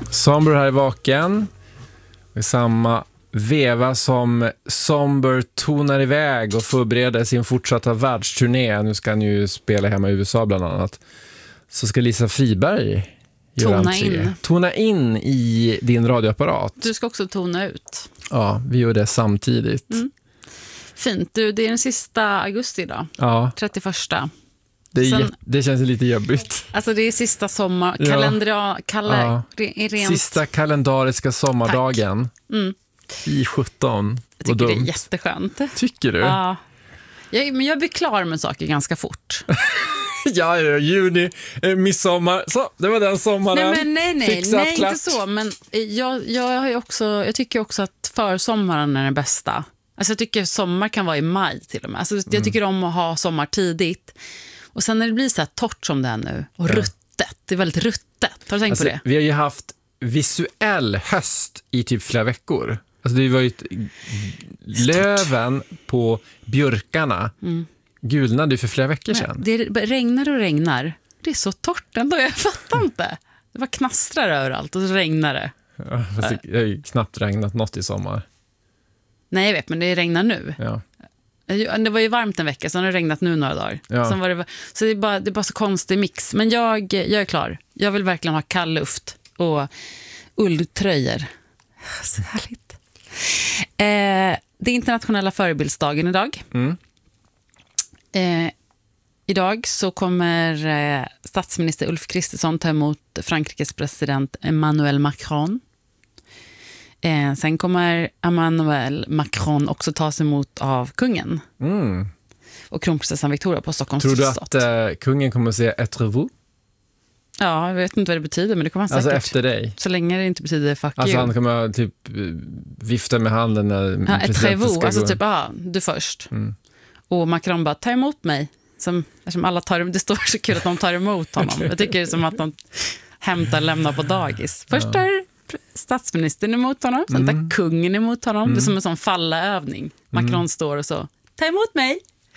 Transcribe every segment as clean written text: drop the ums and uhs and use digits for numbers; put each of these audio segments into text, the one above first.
Somber här är vaken. I samma veva som Somber tonar iväg och förbereder sin fortsatta världsturné. Nu ska han ju spela hemma i USA bland annat. Så ska Lisa Friberg tona in i din radioapparat. Du ska också tona ut. Ja, vi gör det samtidigt. Fint. Du, det är den sista augusti idag. Ja. 31. Det känns lite jobbigt. Alltså det är sista sommar... Sista kalendariska sommardagen. I 17. Jag tycker det är jätteskönt. Tycker du? Ja. Men jag blir klar med saker ganska fort. Ja, juni, midsommar. Så, det var den sommaren. Nej, inte så. Men jag tycker också att försommaren är den bästa. Alltså jag tycker sommar kan vara i maj till och med. Alltså jag tycker om att ha sommar tidigt. Och sen när det blir så här torrt som det är nu och ruttet. Det är väldigt ruttet. Har du tänkt på det? Vi har ju haft visuell höst i typ flera veckor. Alltså det var ju löven på björkarna gulnade för flera veckor sedan. Det regnar och regnar. Det är så torrt ändå, jag fattar inte. Det var knastrar överallt och så regnar det. Ja, det har ju knappt regnat något i sommar. Nej, jag vet, men det regnar nu. Ja. Det var ju varmt en vecka, så har det regnat nu några dagar. Ja. Så det är bara så konstig mix. Men jag är klar. Jag vill verkligen ha kall luft och ulltröjor. Så härligt. Det är internationella förebildsdagen idag. Idag så kommer statsminister Ulf Kristersson ta emot Frankrikes president Emmanuel Macron. Sen kommer Emmanuel Macron också tas emot av kungen. Och kronprinsessan Victoria på Stockholms slott. Tror du att kungen kommer att säga ett revu? Ja, jag vet inte vad det betyder, men det kommer han säkert. Alltså efter dig? Så länge det inte betyder fuck alltså you. han kommer typ vifta med handen när ett revu, alltså typ, du först. Och Macron bara, ta emot mig. Eftersom alla det står så kul att de tar emot honom. Jag tycker det är som att de lämnar på dagis. Först tar statsministern emot honom, sen tar kungen emot honom. Det är som en sån fallaövning. Macron står och så, ta emot mig.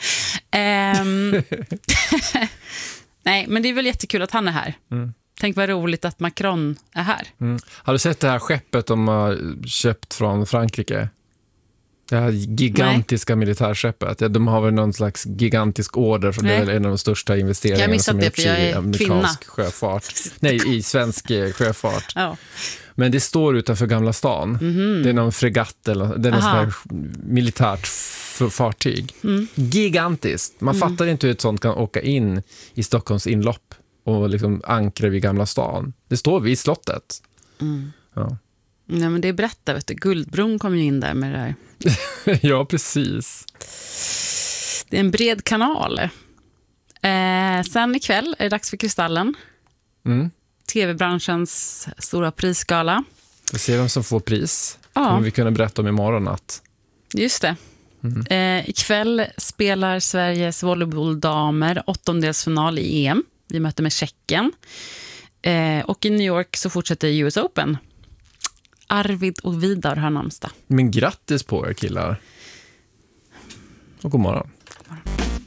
Nej, men det är väl jättekul att han är här. Tänk vad roligt att Macron är här. Har du sett det här skeppet de har köpt från Frankrike? Det här gigantiska militärskeppet. Ja, de har väl någon slags gigantisk order från det är en av de största investeringarna som är i amerikansk sjöfart. Nej, i svensk sjöfart. Ja. Men det står utanför Gamla stan. Det är någon fregatt eller det är någon sån här militärt fartyg. Gigantiskt. Man fattar inte hur ett sånt kan åka in i Stockholms inlopp och liksom ankra vid Gamla stan. Det står vid slottet. Ja. Nej, men det är berättat, vet du. Guldbron kom ju in där med det här. Ja, precis. Det är en bred kanal. Sen ikväll är det dags för Kristallen. TV-branschens stora prisgala. Vi ser vem som får pris. Ja. Kommer vi kunna berätta om imorgon natt. Just det. Ikväll spelar Sveriges volleybolldamer åttondelsfinal i EM. Vi möter med Tjeckien. Och i New York så fortsätter US Open. Arvid och Vidar har namnsdag. Men grattis på er killar. Och god morgon.